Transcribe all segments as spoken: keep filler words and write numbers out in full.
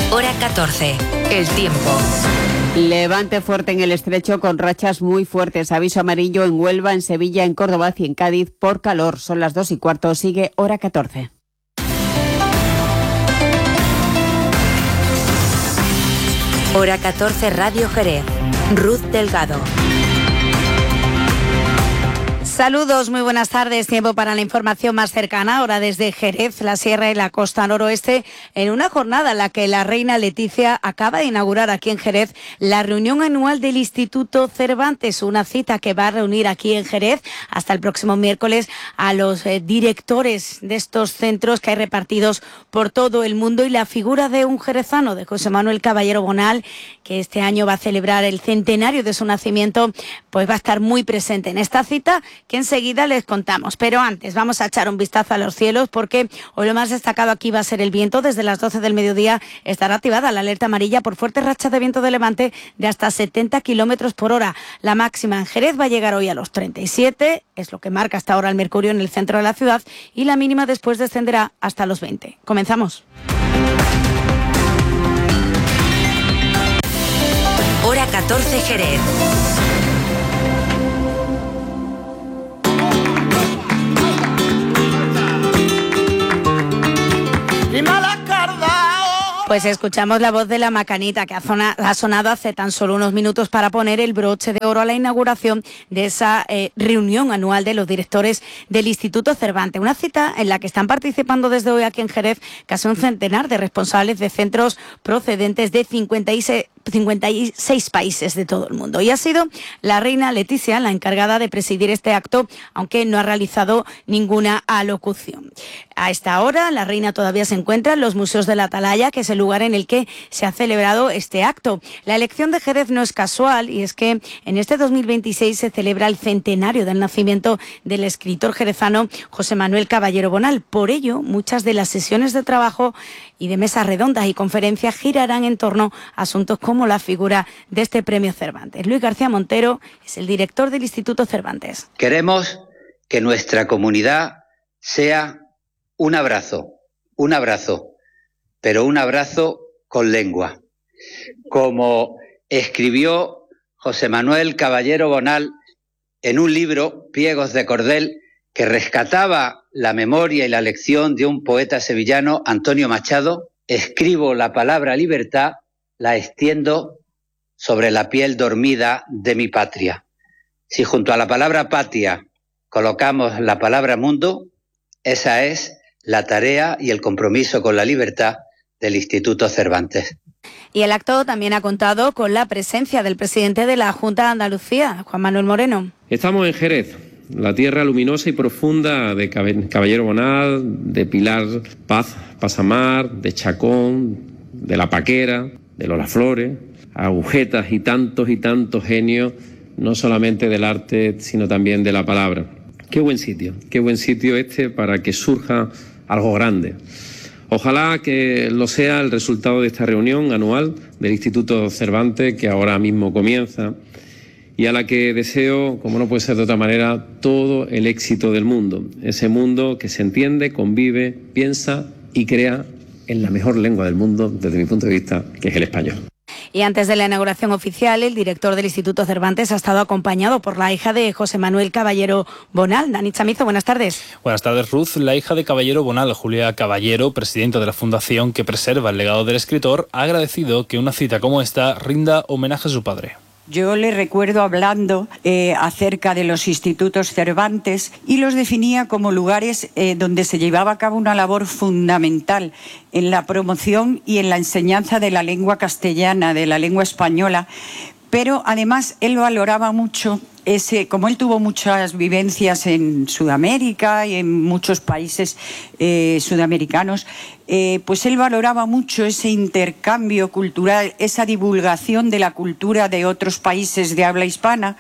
Hora catorce. El tiempo. Levante fuerte en el estrecho con rachas muy fuertes. Aviso amarillo en Huelva, en Sevilla, en Córdoba y en Cádiz por calor. Son las dos y cuarto. Sigue Hora catorce. Hora catorce Radio Jerez. Ruth Delgado. Saludos, muy buenas tardes. Tiempo para la información más cercana, ahora desde Jerez, la Sierra y la Costa Noroeste, en una jornada en la que la reina Leticia acaba de inaugurar aquí en Jerez la reunión anual del Instituto Cervantes, una cita que va a reunir aquí en Jerez hasta el próximo miércoles a los eh, directores de estos centros que hay repartidos por todo el mundo, y la figura de un jerezano, de José Manuel Caballero Bonal, que este año va a celebrar el centenario de su nacimiento, pues va a estar muy presente en esta cita, que enseguida les contamos. Pero antes vamos a echar un vistazo a los cielos, porque hoy lo más destacado aquí va a ser el viento. Desde las doce del mediodía estará activada la alerta amarilla por fuertes rachas de viento de levante de hasta setenta kilómetros por hora. La máxima en Jerez va a llegar hoy a los treinta y siete, es lo que marca hasta ahora el mercurio en el centro de la ciudad, y la mínima después descenderá hasta los veinte. Comenzamos. Hora catorce Jerez. Pues escuchamos la voz de la Macanita, que ha, zona, ha sonado hace tan solo unos minutos para poner el broche de oro a la inauguración de esa eh, reunión anual de los directores del Instituto Cervantes. Una cita en la que están participando desde hoy aquí en Jerez casi un centenar de responsables de centros procedentes de cincuenta y seis países de todo el mundo. Y ha sido la reina Leticia la encargada de presidir este acto, aunque no ha realizado ninguna alocución. A esta hora, la reina todavía se encuentra en los Museos de la Atalaya, que es el lugar en el que se ha celebrado este acto. La elección de Jerez no es casual, y es que en este dos mil veintiséis se celebra el centenario del nacimiento del escritor jerezano José Manuel Caballero Bonal. Por ello, muchas de las sesiones de trabajo y de mesas redondas y conferencias girarán en torno a asuntos como la figura de este premio Cervantes. Luis García Montero es el director del Instituto Cervantes. Queremos que nuestra comunidad sea un abrazo, un abrazo, pero un abrazo con lengua. Como escribió José Manuel Caballero Bonal en un libro, Pliegos de Cordel, que rescataba la memoria y la lección de un poeta sevillano, Antonio Machado: escribo la palabra libertad, la extiendo sobre la piel dormida de mi patria. Si junto a la palabra patria colocamos la palabra mundo, esa es la tarea y el compromiso con la libertad del Instituto Cervantes. Y el acto también ha contado con la presencia del presidente de la Junta de Andalucía, Juan Manuel Moreno. Estamos en Jerez, la tierra luminosa y profunda de Caballero Bonal, de Pilar Paz Pasamar, de Chacón, de La Paquera, de Lola Flores, agujetas y tantos y tantos genios, no solamente del arte, sino también de la palabra. Qué buen sitio, qué buen sitio este para que surja algo grande. Ojalá que lo sea el resultado de esta reunión anual del Instituto Cervantes, que ahora mismo comienza, y a la que deseo, como no puede ser de otra manera, todo el éxito del mundo. Ese mundo que se entiende, convive, piensa y crea en la mejor lengua del mundo, desde mi punto de vista, que es el español. Y antes de la inauguración oficial, el director del Instituto Cervantes ha estado acompañado por la hija de José Manuel Caballero Bonal. Dani Chamizo, buenas tardes. Buenas tardes, Ruth. La hija de Caballero Bonal, Julia Caballero, presidenta de la fundación que preserva el legado del escritor, ha agradecido que una cita como esta rinda homenaje a su padre. Yo le recuerdo hablando eh, acerca de los institutos Cervantes y los definía como lugares eh, donde se llevaba a cabo una labor fundamental en la promoción y en la enseñanza de la lengua castellana, de la lengua española, pero además él valoraba mucho ese, como él tuvo muchas vivencias en Sudamérica y en muchos países eh, sudamericanos, eh, pues él valoraba mucho ese intercambio cultural, esa divulgación de la cultura de otros países de habla hispana.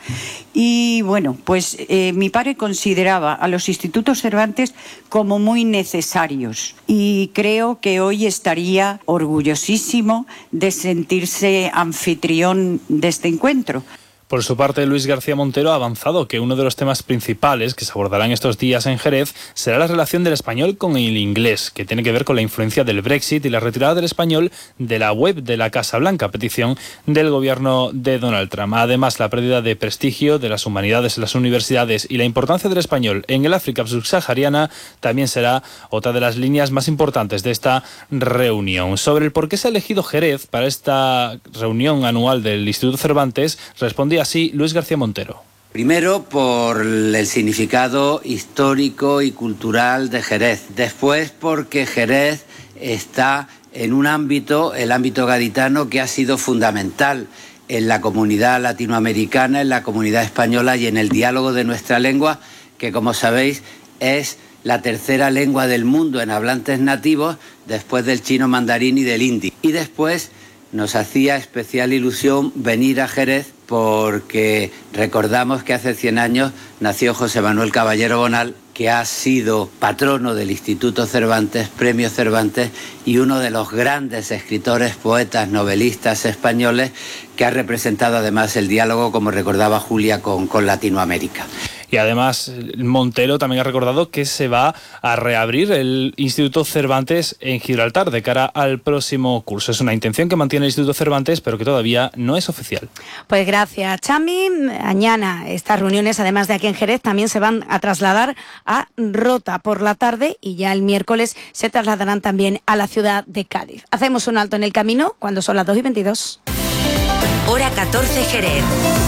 Y bueno, pues eh, mi padre consideraba a los institutos Cervantes como muy necesarios, y creo que hoy estaría orgullosísimo de sentirse anfitrión de este encuentro. Por su parte, Luis García Montero ha avanzado que uno de los temas principales que se abordarán estos días en Jerez será la relación del español con el inglés, que tiene que ver con la influencia del Brexit y la retirada del español de la web de la Casa Blanca, a petición del gobierno de Donald Trump. Además, la pérdida de prestigio de las humanidades en las universidades y la importancia del español en el África subsahariana también será otra de las líneas más importantes de esta reunión. Sobre el por qué se ha elegido Jerez para esta reunión anual del Instituto Cervantes, respondía así Luis García Montero. Primero, por el significado histórico y cultural de Jerez. Después, porque Jerez está en un ámbito, el ámbito gaditano, que ha sido fundamental en la comunidad latinoamericana, en la comunidad española y en el diálogo de nuestra lengua, que, como sabéis, es la tercera lengua del mundo en hablantes nativos, después del chino mandarín y del hindi. Y después nos hacía especial ilusión venir a Jerez porque recordamos que hace cien años nació José Manuel Caballero Bonal, que ha sido patrono del Instituto Cervantes, Premio Cervantes, y uno de los grandes escritores, poetas, novelistas españoles, que ha representado además el diálogo, como recordaba Julia, con, con Latinoamérica. Y además, Montero también ha recordado que se va a reabrir el Instituto Cervantes en Gibraltar de cara al próximo curso. Es una intención que mantiene el Instituto Cervantes, pero que todavía no es oficial. Pues gracias, Chami. Mañana estas reuniones, además de aquí en Jerez, también se van a trasladar a Rota por la tarde y ya el miércoles se trasladarán también a la ciudad de Cádiz. Hacemos un alto en el camino cuando son las dos y veintidós. Hora catorce, Jerez.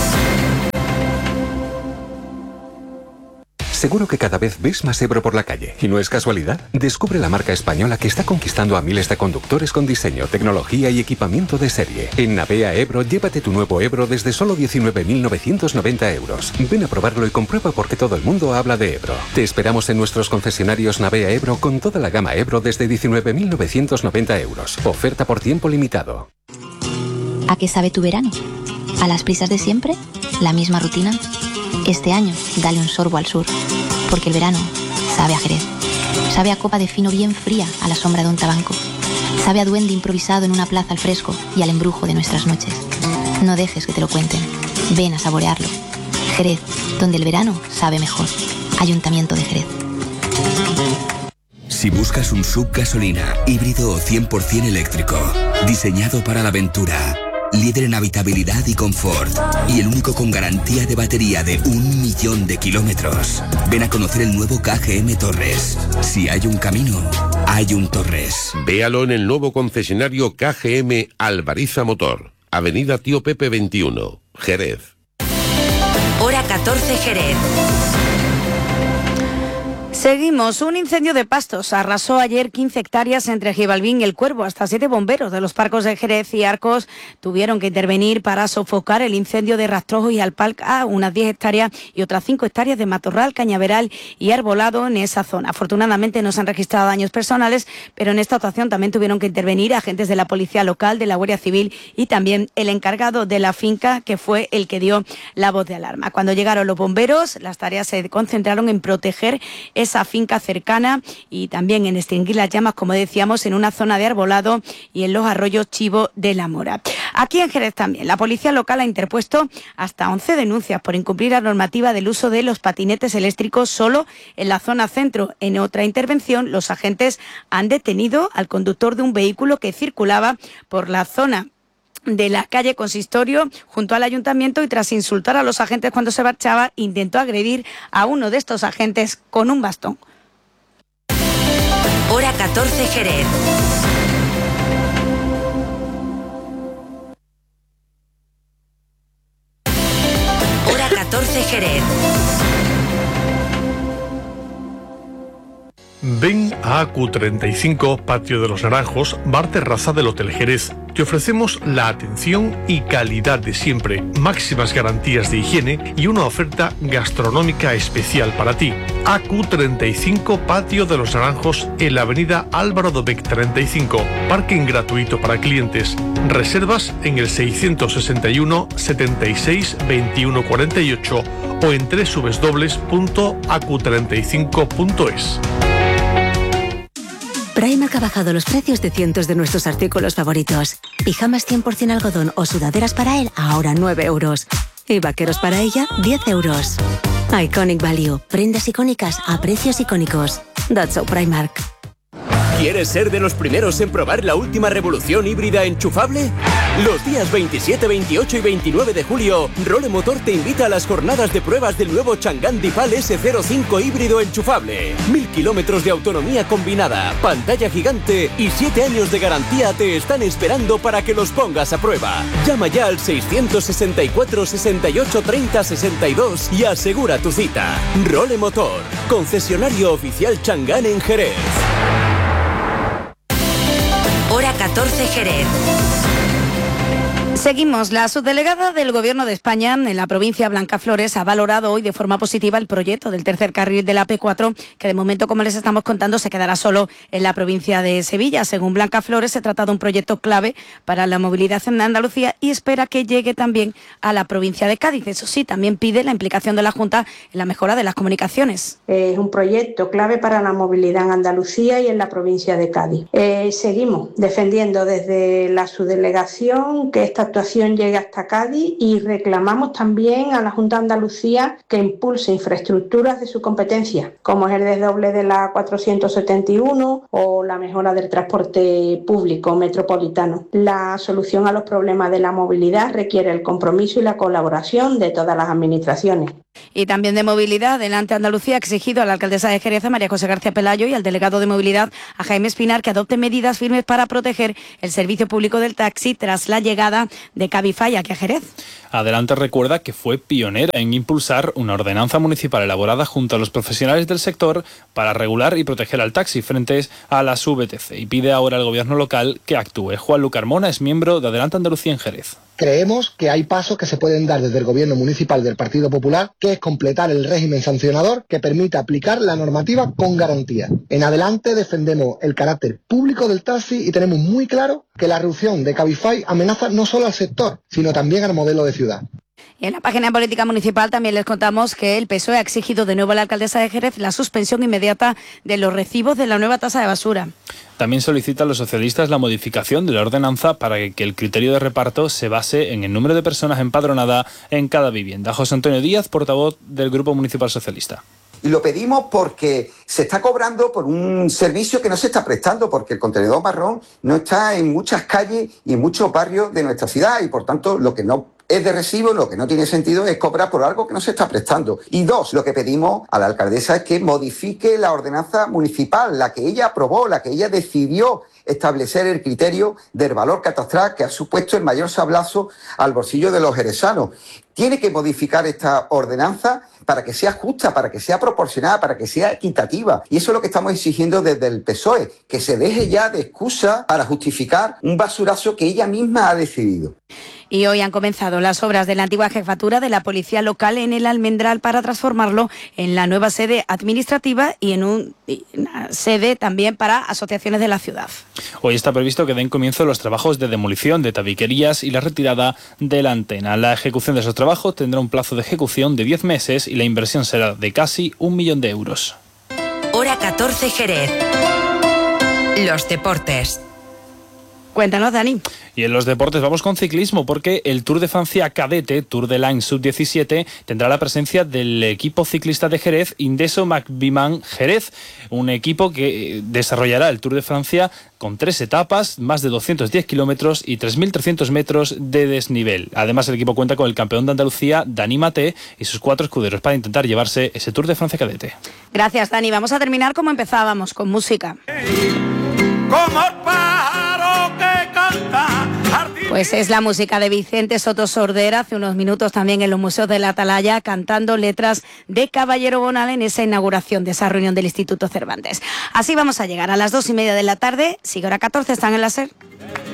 Seguro que cada vez ves más Ebro por la calle, y no es casualidad. Descubre la marca española que está conquistando a miles de conductores con diseño, tecnología y equipamiento de serie. En Navea Ebro, llévate tu nuevo Ebro desde solo diecinueve mil novecientos noventa euros. Ven a probarlo y comprueba por qué todo el mundo habla de Ebro. Te esperamos en nuestros concesionarios Navea Ebro con toda la gama Ebro desde diecinueve mil novecientos noventa euros. Oferta por tiempo limitado. ¿A qué sabe tu verano? ¿A las prisas de siempre? ¿La misma rutina? Este año, dale un sorbo al sur, porque el verano sabe a Jerez. Sabe a copa de fino bien fría a la sombra de un tabanco. Sabe a duende improvisado en una plaza al fresco y al embrujo de nuestras noches. No dejes que te lo cuenten. Ven a saborearlo. Jerez, donde el verano sabe mejor. Ayuntamiento de Jerez. Si buscas un sub gasolina, híbrido o cien por ciento eléctrico, diseñado para la aventura, líder en habitabilidad y confort, y el único con garantía de batería de un millón de kilómetros. Ven a conocer el nuevo K G M Torres. Si hay un camino, hay un Torres. Véalo en el nuevo concesionario K G M Alvariza Motor, Avenida Tío Pepe veintiuno, Jerez. Hora catorce, Jerez. Seguimos. Un incendio de pastos arrasó ayer quince hectáreas entre Gibalbín y El Cuervo. Hasta siete bomberos de los parcos de Jerez y Arcos tuvieron que intervenir para sofocar el incendio de Rastrojo y Alpalca, unas diez hectáreas y otras cinco hectáreas de matorral, cañaveral y arbolado en esa zona. Afortunadamente no se han registrado daños personales, pero en esta ocasión también tuvieron que intervenir agentes de la Policía Local, de la Guardia Civil y también el encargado de la finca, que fue el que dio la voz de alarma. Cuando llegaron los bomberos, las tareas se concentraron en proteger esa finca cercana y también en extinguir las llamas, como decíamos, en una zona de arbolado y en los arroyos Chivo de la Mora. Aquí en Jerez también, la Policía Local ha interpuesto hasta once denuncias por incumplir la normativa del uso de los patinetes eléctricos solo en la zona centro. En otra intervención, los agentes han detenido al conductor de un vehículo que circulaba por la zona de la calle Consistorio junto al ayuntamiento y tras insultar a los agentes cuando se marchaba, intentó agredir a uno de estos agentes con un bastón. Hora catorce, Jerez. Hora catorce, Jerez. Ven a A Q treinta y cinco, Patio de los Naranjos, bar terraza del Hotel Jerez. Te ofrecemos la atención y calidad de siempre, máximas garantías de higiene y una oferta gastronómica especial para ti. A Q treinta y cinco, Patio de los Naranjos, en la avenida Álvaro Dobech treinta y cinco. Parking gratuito para clientes. Reservas en el seiscientos sesenta y uno, setenta y seis, veintiuno cuarenta y ocho o en doble u doble u doble u punto a q treinta y cinco punto es. Primark ha bajado los precios de cientos de nuestros artículos favoritos. Pijamas cien por ciento algodón o sudaderas para él a ahora nueve euros. Y vaqueros para ella, diez euros. Iconic Value. Prendas icónicas a precios icónicos. That's so Primark. ¿Quieres ser de los primeros en probar la última revolución híbrida enchufable? Los días veintisiete, veintiocho y veintinueve de julio, Role Motor te invita a las jornadas de pruebas del nuevo Chang'an Dipal ese cero cinco híbrido enchufable. Mil kilómetros de autonomía combinada, pantalla gigante y siete años de garantía te están esperando para que los pongas a prueba. Llama ya al seiscientos sesenta y cuatro, sesenta y ocho, treinta, sesenta y dos y asegura tu cita. Role Motor, concesionario oficial Chang'an en Jerez. Hora catorce Jerez. Seguimos. La subdelegada del Gobierno de España en la provincia, Blanca Flores, ha valorado hoy de forma positiva el proyecto del tercer carril de la A P cuatro, que de momento, como les estamos contando, se quedará solo en la provincia de Sevilla. Según Blanca Flores, se trata de un proyecto clave para la movilidad en Andalucía y espera que llegue también a la provincia de Cádiz. Eso sí, también pide la implicación de la Junta en la mejora de las comunicaciones. Es un proyecto clave para la movilidad en Andalucía y en la provincia de Cádiz. Eh, seguimos defendiendo desde la subdelegación que esta actuación llegue hasta Cádiz y reclamamos también a la Junta de Andalucía que impulse infraestructuras de su competencia, como es el desdoble de la cuatrocientos setenta y uno o la mejora del transporte público metropolitano. La solución a los problemas de la movilidad requiere el compromiso y la colaboración de todas las administraciones. Y también de movilidad, Adelante Andalucía ha exigido a la alcaldesa de Jerez, a María José García Pelayo, y al delegado de movilidad, a Jaime Espinar, que adopte medidas firmes para proteger el servicio público del taxi tras la llegada de Cabify aquí a Jerez. Adelante recuerda que fue pionera en impulsar una ordenanza municipal elaborada junto a los profesionales del sector para regular y proteger al taxi frente a las V T C y pide ahora al gobierno local que actúe. Juan Lu Carmona es miembro de Adelante Andalucía en Jerez. Creemos que hay pasos que se pueden dar desde el gobierno municipal del Partido Popular, que es completar el régimen sancionador que permita aplicar la normativa con garantía. En Adelante defendemos el carácter público del taxi y tenemos muy claro que la reducción de Cabify amenaza no solo al sector, sino también al modelo de ciudad. Y en la página de política municipal también les contamos que el P S O E ha exigido de nuevo a la alcaldesa de Jerez la suspensión inmediata de los recibos de la nueva tasa de basura. También solicitan los socialistas la modificación de la ordenanza para que el criterio de reparto se base en el número de personas empadronadas en cada vivienda. José Antonio Díaz, portavoz del Grupo Municipal Socialista. Y lo pedimos porque se está cobrando por un servicio que no se está prestando, porque el contenedor marrón no está en muchas calles y en muchos barrios de nuestra ciudad y, por tanto, lo que no es de recibo, lo que no tiene sentido es cobrar por algo que no se está prestando. Y dos, lo que pedimos a la alcaldesa es que modifique la ordenanza municipal, la que ella aprobó, la que ella decidió establecer el criterio del valor catastral que ha supuesto el mayor sablazo al bolsillo de los jerezanos. Tiene que modificar esta ordenanza para que sea justa, para que sea proporcionada, para que sea equitativa. Y eso es lo que estamos exigiendo desde el P S O E, que se deje ya de excusa para justificar un basurazo que ella misma ha decidido. Y hoy han comenzado las obras de la antigua jefatura de la Policía Local en el Almendral para transformarlo en la nueva sede administrativa y en un, una sede también para asociaciones de la ciudad. Hoy está previsto que den comienzo los trabajos de demolición de tabiquerías y la retirada de la antena. La ejecución de esos trabajos tendrá un plazo de ejecución de diez meses y la inversión será de casi un millón de euros. Hora catorce Jerez. Los deportes. Cuéntanos, Dani. Y en los deportes vamos con ciclismo porque el Tour de Francia Cadete, Tour de Line sub diecisiete, tendrá la presencia del equipo ciclista de Jerez, Indeso Macbiman Jerez, un equipo que desarrollará el Tour de Francia con tres etapas, más de doscientos diez kilómetros y tres mil trescientos metros de desnivel. Además, el equipo cuenta con el campeón de Andalucía, Dani Maté, y sus cuatro escuderos para intentar llevarse ese Tour de Francia Cadete. Gracias, Dani. Vamos a terminar como empezábamos, con música. Como el pájaro que canta. Pues es la música de Vicente Soto Sordera, hace unos minutos también en los museos de la Atalaya, cantando letras de Caballero Bonal en esa inauguración de esa reunión del Instituto Cervantes. Así vamos a llegar a las dos y media de la tarde. Sigue Hora catorce, están en la SER.